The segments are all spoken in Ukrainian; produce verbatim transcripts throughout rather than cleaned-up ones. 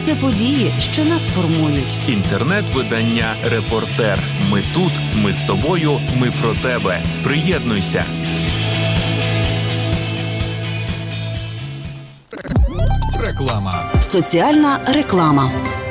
Це події, що нас формують. Інтернет-видання «Репортер». Ми тут, ми з тобою, ми про тебе. Приєднуйся. Реклама. Соціальна реклама.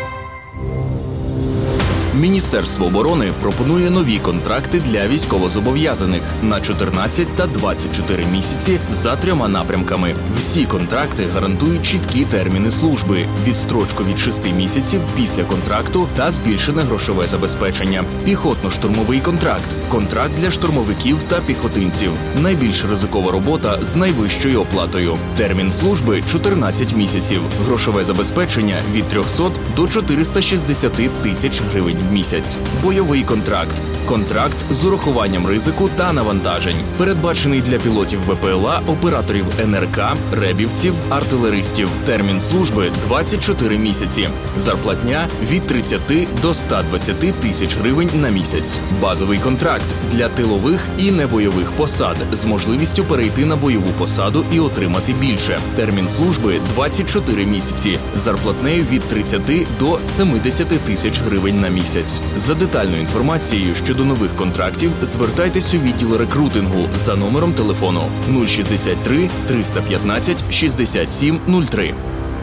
Міністерство оборони пропонує нові контракти для військовозобов'язаних на чотирнадцять та двадцять чотири місяці за трьома напрямками. Всі контракти гарантують чіткі терміни служби, відстрочку від шести місяців після контракту та збільшене грошове забезпечення. Піхотно-штурмовий контракт, контракт для штурмовиків та піхотинців. Найбільш ризикова робота з найвищою оплатою. Термін служби – чотирнадцять місяців. Грошове забезпечення – від трьохсот до чотириста шістдесят тисяч гривень в місяць. Бойовий контракт. Контракт з урахуванням ризику та навантажень. Передбачений для пілотів БПЛА, операторів ен ер ка, ребівців, артилеристів. Термін служби – двадцять чотири місяці. Зарплатня – від тридцяти до ста двадцяти тисяч гривень на місяць. Базовий контракт для тилових і небойових посад з можливістю перейти на бойову посаду і отримати більше. Термін служби – двадцять чотири місяці. Зарплатнею від тридцяти до семидесяти тисяч гривень на місяць. За детальною інформацією щодо нових контрактів звертайтесь у відділ рекрутингу за номером телефону нуль шістдесят три триста п'ятнадцять шістдесят сім нуль три.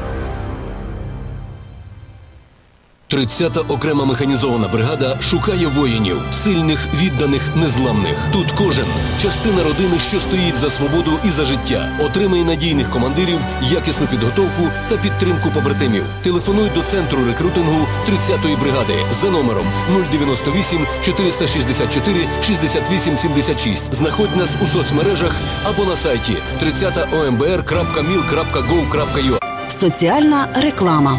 тридцята окрема механізована бригада шукає воїнів, сильних, відданих, незламних. Тут кожен – частина родини, що стоїть за свободу і за життя. Отримає надійних командирів, якісну підготовку та підтримку побратимів. Телефонуй до центру рекрутингу тридцятої бригади за номером нуль дев'яносто вісім чотириста шістдесят чотири шістдесят вісім сімдесят шість. Знаходь нас у соцмережах або на сайті тридцята о ем бе ер крапка міл крапка гов крапка ю а. Соціальна реклама.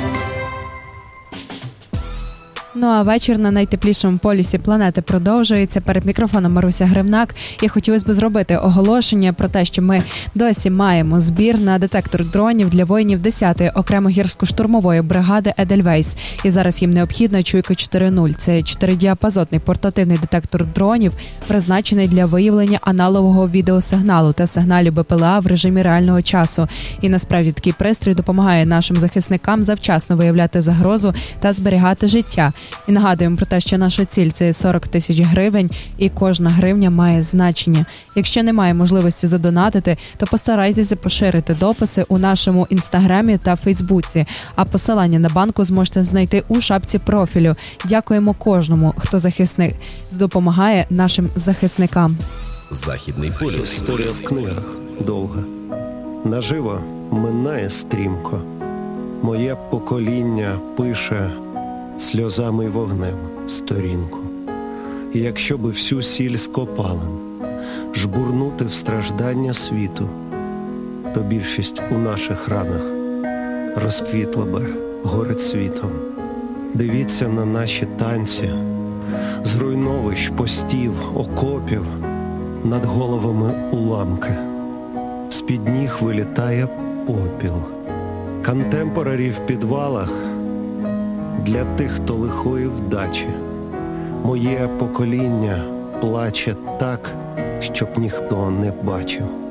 Ну а вечір на найтеплішому полюсі планети продовжується. Перед мікрофоном Маруся Гривнак. Я хотілося б зробити оголошення про те, що ми досі маємо збір на детектор дронів для воїнів десятої окремо гірсько-штурмової бригади «Едельвейс». І зараз їм необхідна чуйка чотири нуль. Це чотиридіапазотний портативний детектор дронів, призначений для виявлення аналогового відеосигналу та сигналів бе пе ел а в режимі реального часу. І насправді такий пристрій допомагає нашим захисникам завчасно виявляти загрозу та зберігати життя. І нагадуємо про те, що наша ціль – це сорок тисяч гривень, і кожна гривня має значення. Якщо немає можливості задонатити, то постарайтеся поширити дописи у нашому інстаграмі та фейсбуці, а посилання на банку зможете знайти у шапці профілю. Дякуємо кожному, хто захисник допомагає нашим захисникам. Західний полюс. Історія в книгах довга. Наживо минає стрімко. Моє покоління пише сльозами й вогнем сторінку. І якщо би всю сіль з копалин жбурнути в страждання світу, то більшість у наших ранах розквітла би горить світом. Дивіться на наші танці, з руйновищ, постів, окопів, над головами уламки. З-під ніг вилітає попіл. Контемпорарі в підвалах для тих, хто лихої вдачі. Моє покоління плаче так, щоб ніхто не бачив.